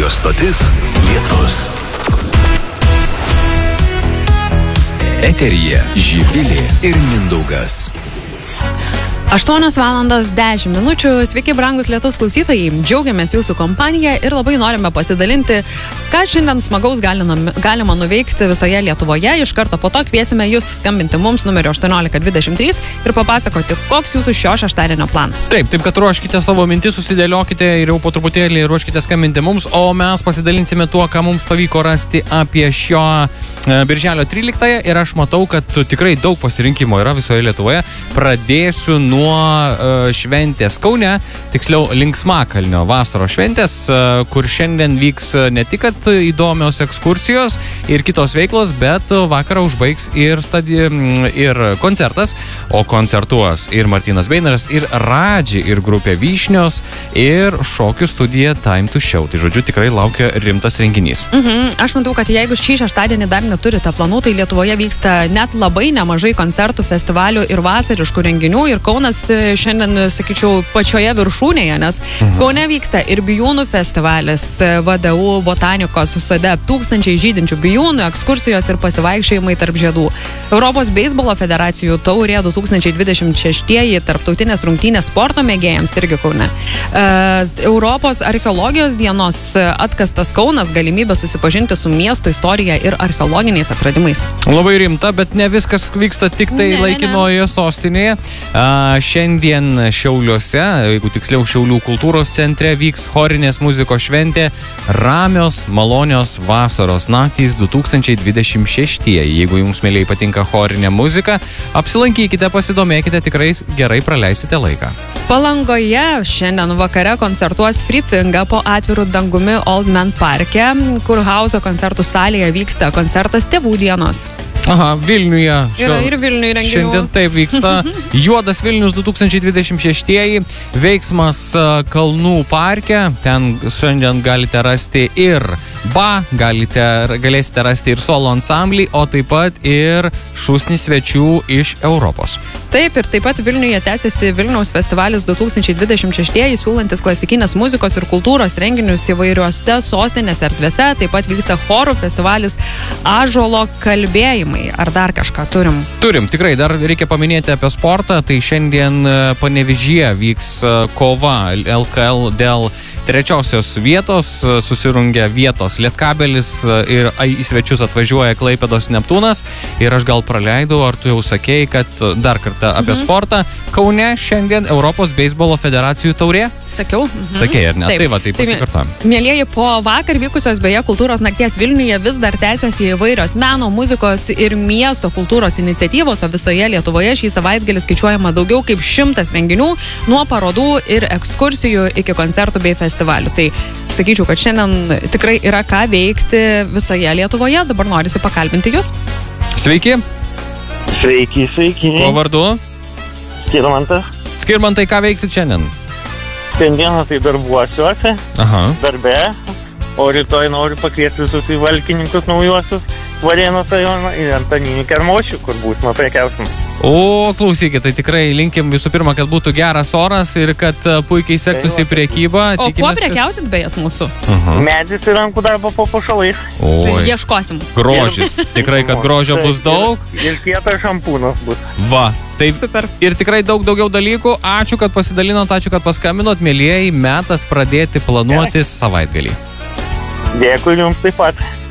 Radio stotis Lietus. Eteryje Živilė ir Mindaugas. 8:10. Sveiki, brangus Lietuvos klausytojai. Džiaugiamės jūsų kompanija ir labai norime pasidalinti, ką šiandien smagaus galima nuveikti visoje Lietuvoje. Iš karto po to kviesime jūs skambinti mums numeriu 1823 ir papasakoti, koks jūsų šio šeštadienio planas. Taip, kad ruoškite savo mintis, susidėliokite ir jau po truputėlį ruoškite skambinti mums, o mes pasidalinsime tuo, ką mums pavyko rasti apie šio birželio 13 ir aš matau, kad tikrai daug pasirinkimo yra visoje Lietuvoje. Pradėsiu nuo šventės Kaune, tiksliau Linksmakalnio vasaros šventės, kur šiandien vyks ne tik įdomios ekskursijos ir kitos veiklos, bet vakarą užbaigs ir koncertas, o koncertuos ir Martynas Beinaras, ir Radži, ir grupė Vyšnios, ir šokių studija Time to Show. Tai žodžiu, tikrai laukia rimtas renginys. Aš matau, kad jeigu šį šeštadienį dar neturite planų, tai Lietuvoje vyksta net labai nemažai koncertų, festivalių ir vasariškų renginių, ir Kaunas šiandien, sakyčiau, pačioje viršūnėje, nes Kaune vyksta ir bijūnų festivalis, VDU botanikos sode, tūkstančiai žydinčių bijūnų, ekskursijos ir pasivaikščiojimai tarp žiedų. Europos beisbolo federacijų taurė 2026 tarptautinės rungtynės sporto mėgėjams irgi Kaune. Europos archeologijos dienos atkastas Kaunas, galimybė susipažinti su miesto istorija ir archeologiniais atradimais. Labai rimta, bet ne viskas vyksta tik tai laikinoje sostinėje. Šiandien Šiauliuose, jeigu tiksliau Šiaulių kultūros centre, vyks chorinės muzikos šventė Ramios malonios vasaros naktys 2026. Jeigu jums mėliai patinka chorinė muzika, apsilankykite, pasidomėkite, tikrai gerai praleisite laiką. Palangoje šiandien vakare koncertuos Free Finga po atviru dangumi Old Man parke, kur Hauso koncertų salėje vyksta koncertas Tėvų dienos. Aha, Vilniuje. Yra ir Vilniuje renginių. Šiandien taip vyksta. Juodas Vilnius 2026. Veiksmas Kalnų parke. Ten šiandien galite rasti ir galėsite rasti ir solo ansamblį, o taip pat ir šūsnį svečių iš Europos. Taip, ir taip pat Vilniuje tęsiasi Vilniaus festivalis 2026, siūlantis klasikinės muzikos ir kultūros renginius įvairiuose sostinės erdvėse. Taip pat vyksta chorų festivalis Ąžuolo kalbėjimai. Ar dar kažką turim? Turim, tikrai, dar reikia paminėti apie sportą. Tai šiandien Panevėžyje vyks kova LKL dėl trečiosios vietos. Susirungia vietos Lietkabelis ir į svečius atvažiuoja Klaipėdos Neptūnas. Ir aš gal praleidau, ar tu jau sakei, kad dar kartą apie sportą. Kaune šiandien Europos beisbolo federacijų taurė. Sakiau. Sakei, ar ne? Taip, tai pasikartojam. Mielieji, po vakar vykusios beje kultūros nakties Vilniuje vis dar tęsiasi įvairios meno, muzikos ir miesto kultūros iniciatyvos, o visoje Lietuvoje šį savaitgalį skaičiuojama daugiau kaip 100 renginių, nuo parodų ir ekskursijų iki koncertų bei festivalių. Tai sakyčiau, kad šiandien tikrai yra ką veikti visoje Lietuvoje. Dabar norisi pakalbinti jūs. Sveiki. Sveiki. Kuo vardu? Skirmantai, ką veiksit šiandien? Šiandieną tai darbuosiuosi, darbe, o rytoj noriu pakviesti visus į Valkininkus naujuosius, Varėnos rajoną ir Antaninį Kermošių, kur būsime prekiausim. O, klausykit, tai tikrai linkim visų pirma, kad būtų geras oras ir kad puikiai sektųsi prekyba. O kuo prekiausit bejas mūsų? Medis ir rankų darbo po pašalais. Tai ieškosim. Grožis. Tikrai, kad grožio bus daug. Ir kietas šampūnas bus. Va. Taip, super. Ir tikrai daugiau dalykų. Ačiū, kad pasidalinot, ačiū, kad paskambinot. Mielieji, metas pradėti planuoti savaitgalį. Dėkui jums taip pat.